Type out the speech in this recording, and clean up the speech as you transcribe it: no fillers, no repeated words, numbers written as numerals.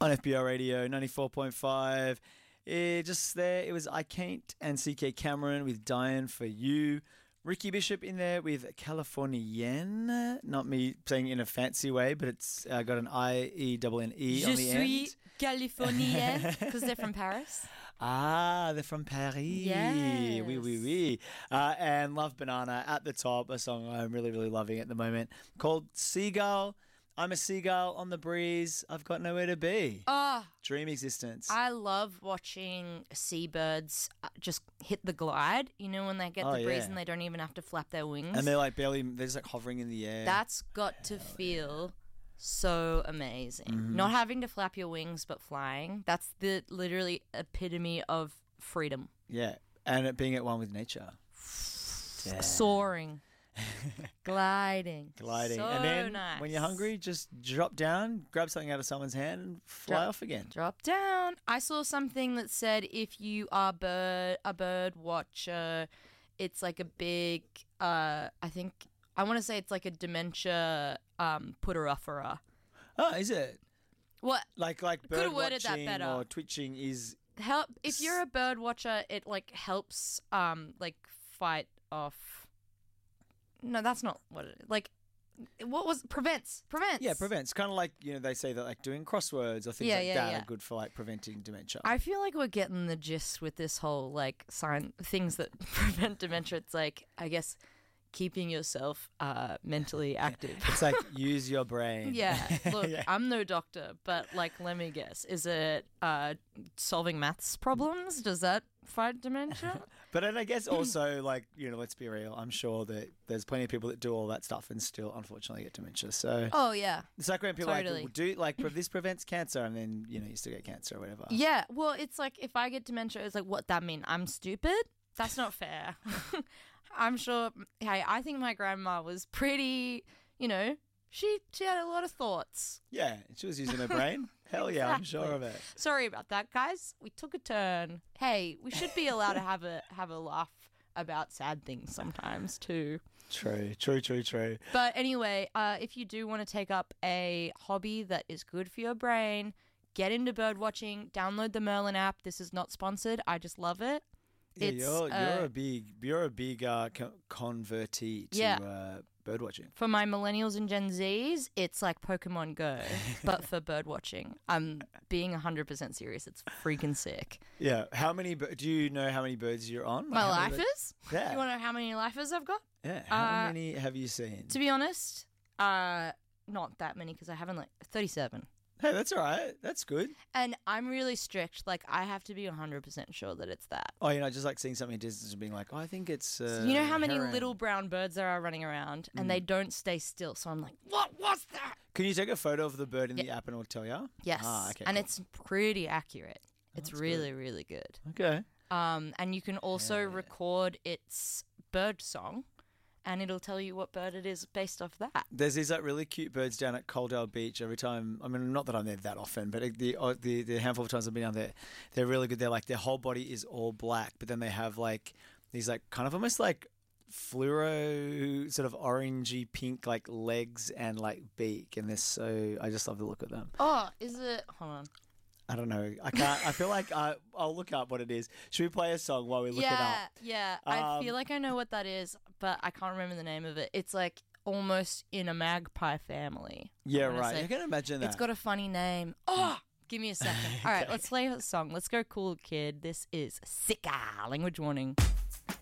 On FBR Radio 94.5. Just there, it was I Can't and CK Cameron with Dying for You. Ricky Bishop in there with Californienne. Not me saying it in a fancy way, but it's got an I-E-N-N-E on the end. Je suis Californienne, because they're from Paris. Ah, they're from Paris. Yes. Oui, oui, oui. And Love Banana at the top, a song I'm really, really loving at the moment, called Seagull. I'm a seagull on the breeze. I've got nowhere to be. Oh, Dream existence. I love watching seabirds just hit the glide. You know, when they get the breeze and they don't even have to flap their wings. And they're like they're just like hovering in the air. That's got to feel so amazing. Mm-hmm. Not having to flap your wings but flying. That's the literally epitome of freedom. Yeah. And it being at one with nature. Yeah. Soaring. Gliding. So and then nice. when you're hungry, just drop down, grab something out of someone's hand and fly off again. Drop down. I saw something that said if you are a bird watcher, it's like a big, I want to say it's like a dementia putter-ufferer. Oh, is it? What? Like bird watching or twitching is... If you're a bird watcher, it like helps fight off... No, that's not what it is. Like, what was prevents? Yeah, prevents. Kind of like, they say that like doing crosswords or things that are good for like preventing dementia. I feel like we're getting the gist with this whole like things that prevent dementia. It's like, I guess, keeping yourself mentally active. It's like use your brain. Yeah. Look, I'm no doctor, but like, let me guess. Is it solving maths problems? Does that fight dementia? But then I guess also like, let's be real. I'm sure that there's plenty of people that do all that stuff and still unfortunately get dementia. So oh yeah. It's like when people this prevents cancer and then, you still get cancer or whatever. Yeah. Well, it's like if I get dementia, it's like, what that mean? I'm stupid? That's not fair. I'm sure. Hey, I think my grandma was pretty, she had a lot of thoughts. Yeah, she was using her brain. Hell yeah, exactly. I'm sure of it. Sorry about that, guys. We took a turn. Hey, we should be allowed to have a laugh about sad things sometimes too. True. But anyway, if you do want to take up a hobby that is good for your brain, get into bird watching. Download the Merlin app. This is not sponsored. I just love it. Yeah, you're a big convertee to bird watching. For my millennials and Gen Zs, it's like Pokemon Go, but for bird watching. I'm being 100% serious. It's freaking sick. Yeah. Do you know how many birds you're on? My lifers? Yeah. You want to know how many lifers I've got? Yeah. How many have you seen? To be honest, not that many because I haven't 37. Hey, that's all right. That's good. And I'm really strict. Like, I have to be 100% sure that it's that. Oh, just like seeing something in distance and being like, oh, I think it's so you know how many little brown birds there are running around and they don't stay still. So I'm like, what was that? Can you take a photo of the bird in the app and it'll tell you? Yes. Okay, and it's pretty accurate. It's really, really good. Okay. And you can also record its bird song. And it'll tell you what bird it is based off that. There's these like really cute birds down at Coaldale Beach every time. I mean, not that I'm there that often, but the handful of times I've been down there, they're really good. They're like their whole body is all black, but then they have like these like kind of almost like fluoro sort of orangey pink like legs and like beak, and I just love the look of them. Oh, is it? Hold on. I don't know. I can't. I feel like I'll look up what it is. Should we play a song while we look it up? Yeah. I feel like I know what that is, but I can't remember the name of it. It's like almost in a magpie family. Yeah, right. I can imagine that. It's got a funny name. Oh, give me a second. All right, let's play a song. Let's go Cool Kid. This is Sika. Language warning.